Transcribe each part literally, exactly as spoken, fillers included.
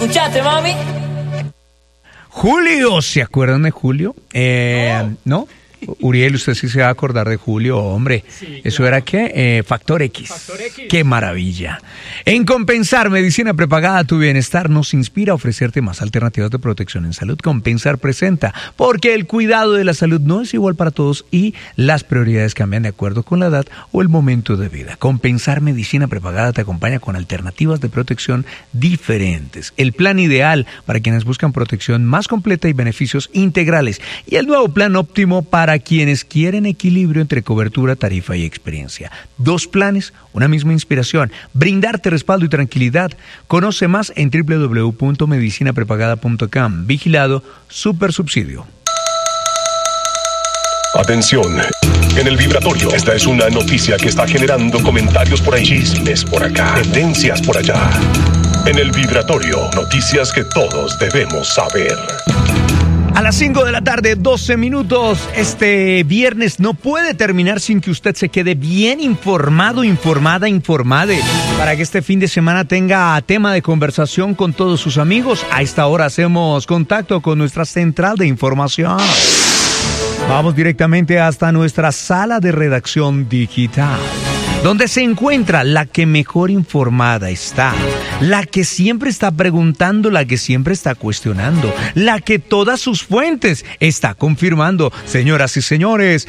¿Escuchaste, mami? Julio, ¿se acuerdan de Julio? Eh, oh. ¿No? Uriel, usted sí se va a acordar de Julio, hombre. Sí, ¿eso claro. era qué? Eh, Factor X. Factor X. ¡Qué maravilla! En Compensar, medicina prepagada a tu bienestar, nos inspira a ofrecerte más alternativas de protección en salud. Compensar presenta, porque el cuidado de la salud no es igual para todos y las prioridades cambian de acuerdo con la edad o el momento de vida. Compensar medicina prepagada te acompaña con alternativas de protección diferentes. El plan ideal para quienes buscan protección más completa y beneficios integrales. Y el nuevo plan óptimo para Para quienes quieren equilibrio entre cobertura, tarifa y experiencia. Dos planes, una misma inspiración. Brindarte respaldo y tranquilidad. Conoce más en doble u doble u doble u punto medicina prepagada punto com. Vigilado Supersubsidio. Atención. En el vibratorio, esta es una noticia que está generando comentarios por ahí, chismes por acá, tendencias por allá. En el vibratorio, noticias que todos debemos saber. A las cinco de la tarde, doce minutos, este viernes no puede terminar sin que usted se quede bien informado, informada, informade, para que este fin de semana tenga tema de conversación con todos sus amigos. A esta hora hacemos contacto con nuestra central de información. Vamos directamente hasta nuestra sala de redacción digital, donde se encuentra la que mejor informada está, la que siempre está preguntando, la que siempre está cuestionando, la que todas sus fuentes está confirmando. Señoras y señores,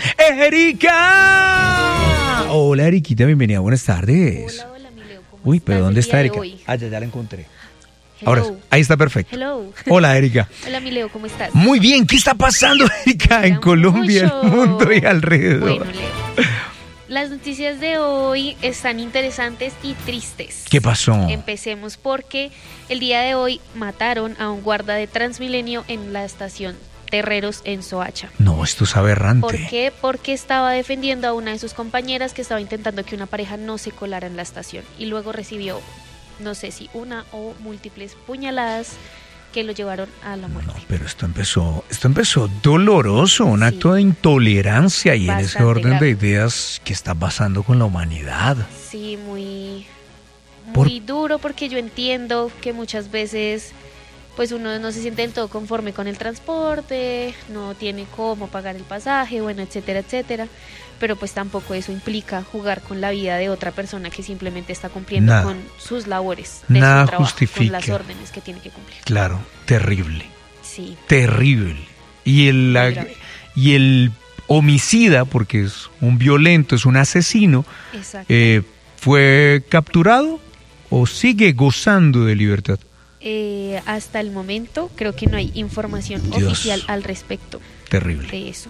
¡Erika! Hola, Eriquita, bienvenida, buenas tardes. Hola, hola, mi Leo, ¿cómo Uy, estás pero ¿dónde el está día de Erika? hoy? Ah, ya, ya la encontré. Hello. Ahora, ahí está perfecto. Hello. Hola, Erika. Hola, mi Leo, ¿cómo estás? Muy bien, ¿qué está pasando, Erika, en Colombia, mucho. el mundo y alrededor? Bueno, Leo, las noticias de hoy están interesantes y tristes. ¿Qué pasó? Empecemos porque el día de hoy mataron a un guarda de Transmilenio en la estación Terreros en Soacha. No, esto es aberrante. ¿Por qué? Porque estaba defendiendo a una de sus compañeras que estaba intentando que una pareja no se colara en la estación y luego recibió, no sé si una o múltiples puñaladas que lo llevaron a la muerte. No, pero esto empezó, esto empezó doloroso, un Sí. acto de intolerancia y en ese Bastante orden grave. de ideas que está pasando con la humanidad. Sí, muy, Por- muy duro porque yo entiendo que muchas veces pues uno no se siente del todo conforme con el transporte, no tiene cómo pagar el pasaje, bueno, etcétera, etcétera, pero pues tampoco eso implica jugar con la vida de otra persona que simplemente está cumpliendo Nada. con sus labores de Nada su trabajo, justifica. con las órdenes que tiene que cumplir. Claro, terrible, Sí, terrible. Y el, Muy grave. y el homicida, porque es un violento, es un asesino, exacto. eh, ¿fue capturado o sigue gozando de libertad? Eh, hasta el momento creo que no hay información Dios. oficial al respecto Terrible. de eso.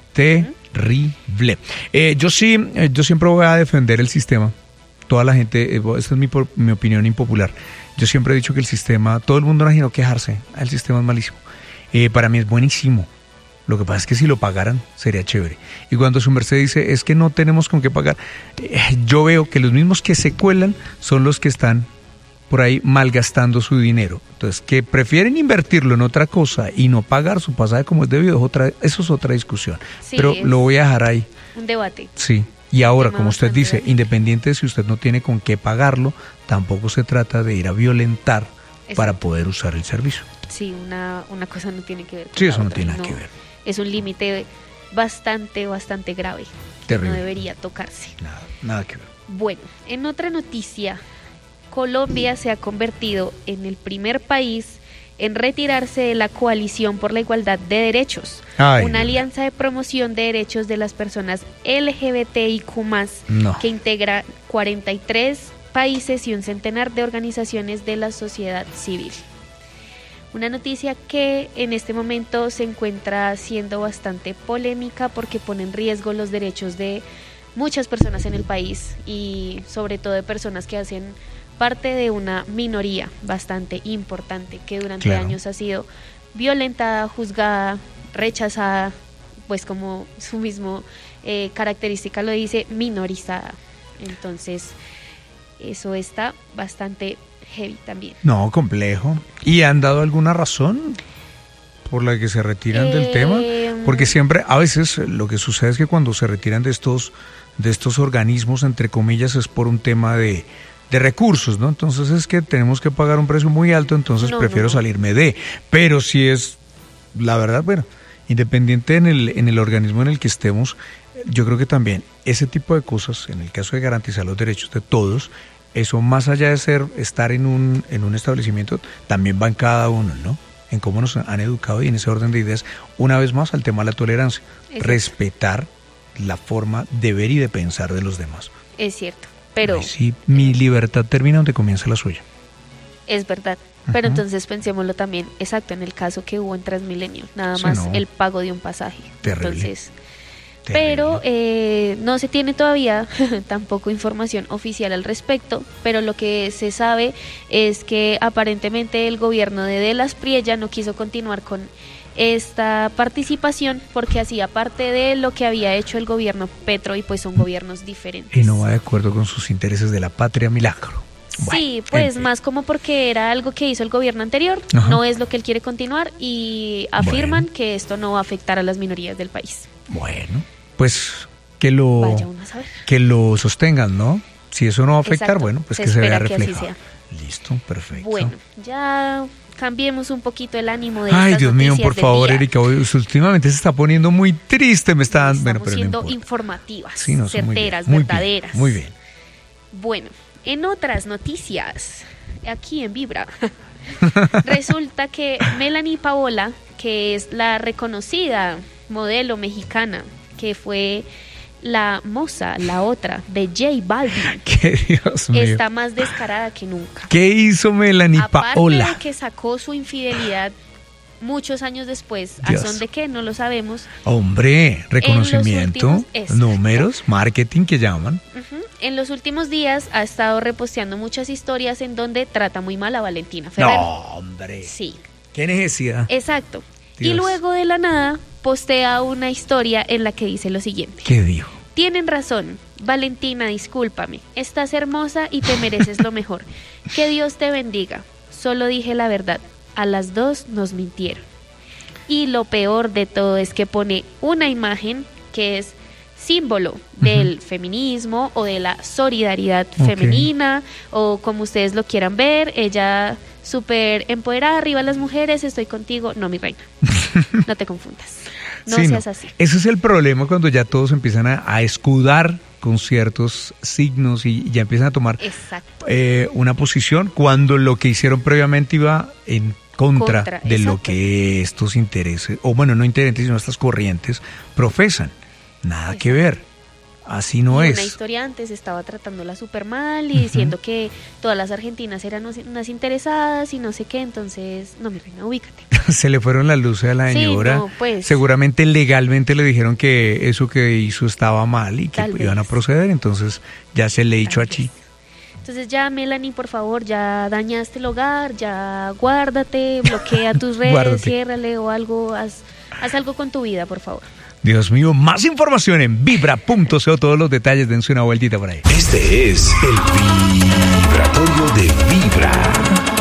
Terrible. Eh, yo sí, eh, yo siempre voy a defender el sistema. Toda la gente, eh, esta es mi, por- mi opinión impopular. Yo siempre he dicho que el sistema, todo el mundo no ha ido a quejarse. El sistema es malísimo. Eh, para mí es buenísimo. Lo que pasa es que si lo pagaran sería chévere. Y cuando su merced dice es que no tenemos con qué pagar, eh, yo veo que los mismos que se cuelan son los que están por ahí malgastando su dinero. Entonces, que prefieren invertirlo en otra cosa y no pagar su pasaje como es debido, es otra, eso es otra discusión. Sí, Pero es lo voy a dejar ahí. un debate. Sí. Y ahora, tema como usted bastante dice, válido. independiente de si usted no tiene con qué pagarlo, tampoco se trata de ir a violentar Exacto. para poder usar el servicio. Sí, una, una cosa no tiene que ver con Sí, la eso no otra, tiene nada que ver. Es un límite bastante, bastante grave. que Terrible. No debería tocarse. Nada, nada que ver. Bueno, en otra noticia, Colombia se ha convertido en el primer país en retirarse de la Coalición por la Igualdad de Derechos, Ay, una no. alianza de promoción de derechos de las personas L G B T I Q más, No. que integra cuarenta y tres países y un centenar de organizaciones de la sociedad civil. Una noticia que en este momento se encuentra siendo bastante polémica porque pone en riesgo los derechos de muchas personas en el país y sobre todo de personas que hacen parte de una minoría bastante importante que durante Claro. años ha sido violentada, juzgada, rechazada, pues como su mismo eh, característica lo dice, minorizada. Entonces, eso está bastante heavy también. No, complejo. ¿Y han dado alguna razón por la que se retiran del Eh, tema? Porque siempre, a veces, lo que sucede es que cuando se retiran de estos, de estos organismos, entre comillas, es por un tema de, de recursos, ¿no? Entonces es que tenemos que pagar un precio muy alto, entonces No, prefiero no, no. salirme de. Pero si es, la verdad, bueno, independiente en el, en el organismo en el que estemos, yo creo que también ese tipo de cosas, en el caso de garantizar los derechos de todos, eso más allá de ser estar en un, en un establecimiento, también va en cada uno, ¿no? En cómo nos han educado y en ese orden de ideas, una vez más al tema de la tolerancia, Exacto. respetar la forma de ver y de pensar de los demás. Es cierto, pero Ay, sí, mi libertad termina donde comienza la suya. es verdad. Pero Ajá. entonces pensémoslo también, exacto, en el caso que hubo en Transmilenio, nada Sí, más no. el pago de un pasaje. Terrible. Entonces, Terrible. pero eh, no se tiene todavía tampoco información oficial al respecto, pero lo que se sabe es que aparentemente el gobierno de De las Priella no quiso continuar con esta participación porque hacía parte de lo que había hecho el gobierno Petro y pues son gobiernos diferentes. Y no va de acuerdo con sus intereses de la patria milagro. Bueno, Sí, pues en fin. más como porque era algo que hizo el gobierno anterior, Ajá. no es lo que él quiere continuar y afirman Bueno. que esto no va a afectar a las minorías del país. Bueno, pues que lo, Vaya uno a saber. que lo sostengan, ¿no? Si eso no va a afectar, Exacto. bueno, pues Se que se vea espera que así reflejado. Listo, perfecto. Bueno, ya cambiemos un poquito el ánimo de Ay, estas Dios mío, noticias por del favor, día. Erika, hoy últimamente se está poniendo muy triste, me está dando, bueno, Estamos pero no siendo importa. informativas, Sí, no, son muy bien, certeras, muy bien, verdaderas. Muy bien. Bueno, en otras noticias, aquí en Vibra, resulta que Melanie Paola, que es la reconocida modelo mexicana, que fue la moza, la otra, de J Balvin, Que Dios mío. está más descarada que nunca. ¿Qué hizo Melanie Aparte Paola? de que sacó su infidelidad muchos años después, Dios. ¿a son de qué? No lo sabemos. Hombre, reconocimiento, últimos- exacto. números, marketing que llaman. Ujú. En los últimos días ha estado reposteando muchas historias en donde trata muy mal a Valentina Ferrer. No, hombre. Sí, ¿Qué necesidad? exacto. Y Dios. luego de la nada postea una historia en la que dice lo siguiente. ¿Qué dijo? Tienen razón, Valentina, discúlpame. Estás hermosa y te mereces lo mejor. Que Dios te bendiga. Solo dije la verdad. A las dos nos mintieron. Y lo peor de todo es que pone una imagen que es símbolo del feminismo o de la solidaridad Ok. femenina o como ustedes lo quieran ver. Ella súper empoderada, arriba las mujeres, estoy contigo. No, mi reina, no te confundas. No Sí, seas así. Ese es el problema cuando ya todos empiezan a, a escudar con ciertos signos y ya empiezan a tomar Exacto. eh, una posición cuando lo que hicieron previamente iba en contra, Contra, de lo exacto. que estos intereses, o bueno, no intereses, sino estas corrientes profesan. Nada que ver. Así no Y es. una historia antes estaba tratándola súper mal y diciendo que todas las argentinas eran unos- unas interesadas y no sé qué, entonces, no, mi reina, ubícate. Se le fueron las luces a la Sí, señora. no, pues. Seguramente legalmente le dijeron que eso que hizo estaba mal y que Tal iban a vez. proceder, entonces ya se le hizo Tal allí. vez. Entonces ya, Melanie, por favor, ya dañaste el hogar, ya guárdate, bloquea tus redes, Guárdate. ciérrale o algo, haz, haz algo con tu vida, por favor. Dios mío, más información en vibra punto co, todos los detalles, dense una vueltita por ahí. Este es el vibratorio de Vibra.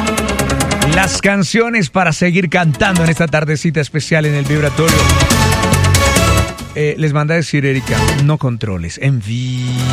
Las canciones para seguir cantando en esta tardecita especial en el vibratorio. Eh, les manda a decir, Erika, no controles, en vi